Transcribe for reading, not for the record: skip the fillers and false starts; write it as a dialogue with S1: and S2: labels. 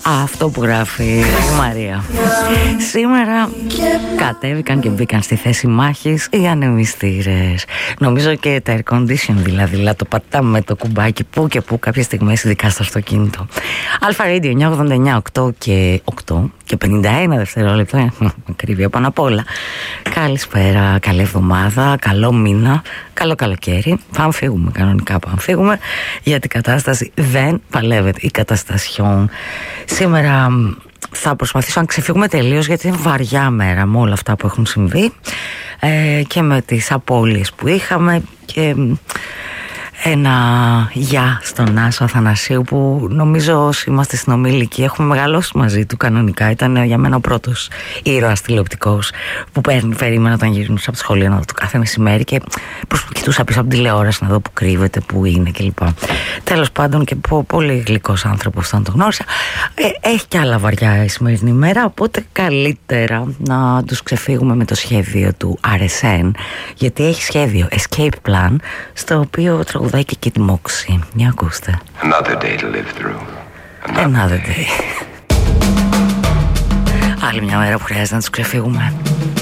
S1: Αυτό που γράφει η Μαρία. Σήμερα κατέβηκαν και μπήκαν στη θέση μάχης οι ανεμιστήρες. Νομίζω και τα air condition δηλαδή το πατάμε με το κουμπάκι που και που κάποιες στιγμές, ειδικά στο αυτοκίνητο. Αλφα Radio 989, 8 και 51 δευτερόλεπτα. Ακρίβεια πάνω απ' όλα. Καλησπέρα, καλή εβδομάδα, καλό μήνα, καλό καλοκαίρι. Πάμε φύγουμε, κανονικά πάμε φύγουμε, γιατί η κατάσταση δεν παλεύεται. Η καταστασιόν. Σήμερα θα προσπαθήσω να ξεφύγουμε τελείως, γιατί είναι βαριά μέρα με όλα αυτά που έχουν συμβεί και με τις απώλειες που είχαμε και ένα γεια στον Άσο Αθανασίου, που νομίζω όσοι είμαστε συνομήλικοι έχουμε μεγαλώσει μαζί του κανονικά. Ήταν για μένα ο πρώτος ήρωας τηλεοπτικός που περίμενα όταν γυρνούσα από το σχολείο να δω το κάθε μεσημέρι και κοιτούσα πίσω από την τηλεόραση να δω που κρύβεται, που είναι κλπ. Τέλος πάντων, και πολύ γλυκός άνθρωπος όταν το γνώρισα. Έχει κι άλλα βαριά η σημερινή ημέρα, οπότε καλύτερα να τους ξεφύγουμε με το σχέδιο του RSN, γιατί έχει σχέδιο Escape Plan, στο οποίο τραγουδάει και εκεί τη Μόξη. Μια ακούστε.
S2: Another day to live through.
S1: Another day. Άλλη μια μέρα που χρειάζεται να τους ξεφύγουμε.